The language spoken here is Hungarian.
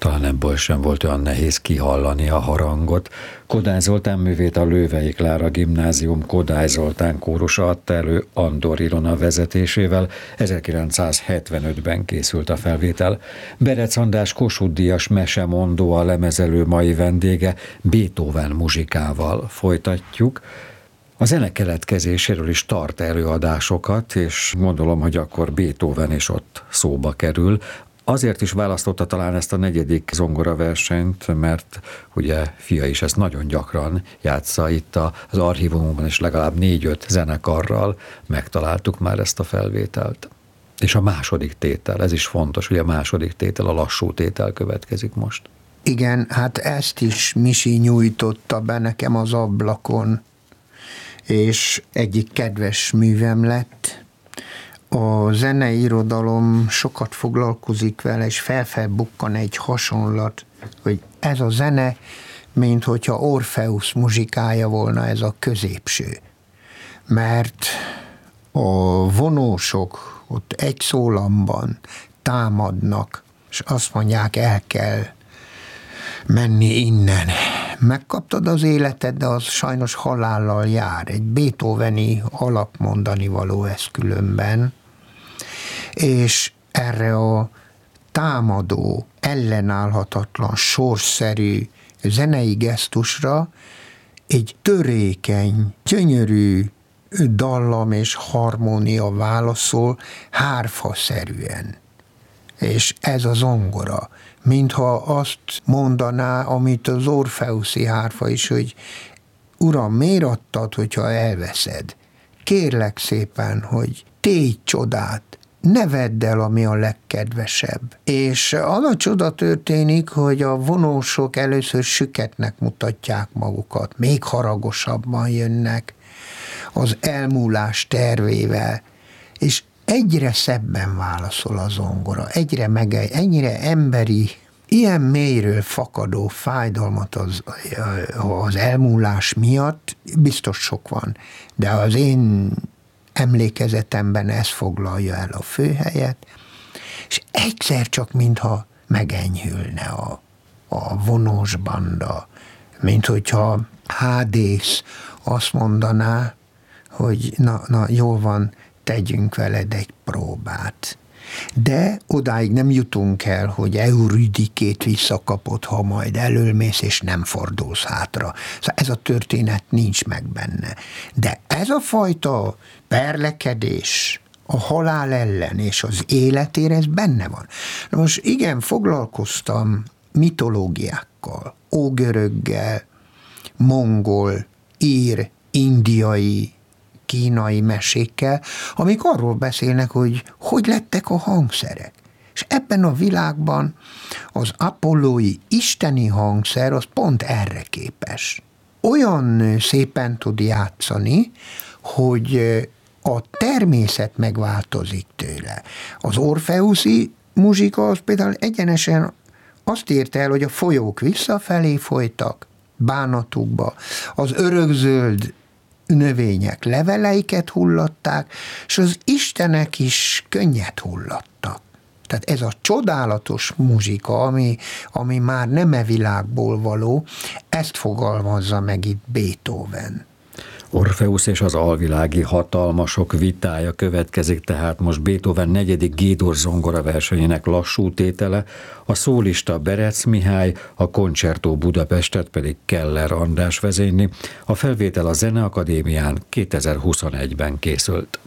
Talán ebből sem volt olyan nehéz kihallani a harangot. Kodály Zoltán művét a Lővei Klára Gimnázium Kodály Zoltán kórusa adta elő Andor Ilona vezetésével. 1975-ben készült a felvétel. Berec András Kossuth-díjas mesemondó a lemezelő mai vendége, Beethoven muzsikával folytatjuk. A zene keletkezéséről is tart előadásokat, és gondolom, hogy akkor Beethoven is ott szóba kerül. Azért is választotta talán ezt a 4. zongoraversenyt, mert ugye fia is ezt nagyon gyakran játsza itt az archívumunkban, és legalább 4-5 zenekarral megtaláltuk már ezt a felvételt. És a második tétel, ez is fontos, hogy a második tétel, a lassú tétel következik most. Igen, hát ezt is Misi nyújtotta be nekem az ablakon, és egyik kedves művem lett. A zenei irodalom sokat foglalkozik vele, és felbukkan egy hasonlat, hogy ez a zene, mint hogyha Orpheus muzsikája volna, ez a középső. Mert a vonósok ott egy szólamban támadnak, és azt mondják, el kell menni innen. Megkaptad az életed, de az sajnos halállal jár. Egy beethoveni alapmondani való ez különben. És erre a támadó, ellenállhatatlan, sorsszerű zenei gesztusra egy törékeny, gyönyörű dallam és harmónia válaszol hárfaszerűen. És ez a zongora, mintha azt mondaná, amit az Orfeuszi hárfa is, hogy Uram, miért adtad, hogyha elveszed? Kérlek szépen, hogy tégy csodát, ne vedd el, ami a legkedvesebb. És az a csoda történik, hogy a vonósok először süketnek mutatják magukat, még haragosabban jönnek az elmúlás tervével, és egyre szebben válaszol a zongora, ennyire emberi, ilyen mélyről fakadó fájdalmat az elmúlás miatt biztos sok van, de az én emlékezetemben ez foglalja el a főhelyet, és egyszer csak mintha megenyhülne a vonós banda, mint hogyha Hádész azt mondaná, hogy na jól van, tegyünk veled egy próbát. De odáig nem jutunk el, hogy Eurüdikét visszakapod, ha majd elölmész, és nem fordulsz hátra. Szóval ez a történet nincs meg benne. De ez a fajta perlekedés a halál ellen és az életére, ez benne van. Na most igen, foglalkoztam mitológiákkal, ógöröggel, mongol, ír, indiai, kínai mesékkel, amik arról beszélnek, hogy lettek a hangszerek. És ebben a világban az apollói isteni hangszer az pont erre képes. Olyan szépen tud játszani, hogy a természet megváltozik tőle. Az orfeuszi muzsika az például egyenesen azt érte el, hogy a folyók visszafelé folytak bánatukba, az örökzöld növények leveleiket hullatták, és az istenek is könnyet hullattak. Tehát ez a csodálatos muzsika, ami már nem e világból való, ezt fogalmazza meg itt Beethoven. Orfeusz és az alvilági hatalmasok vitája következik, tehát most Beethoven 4. G-dur zongora versenyének lassú tétele, a szólista Berec Mihály, a Concerto Budapestet pedig Keller András vezényli. A felvétel a Zeneakadémián 2021-ben készült.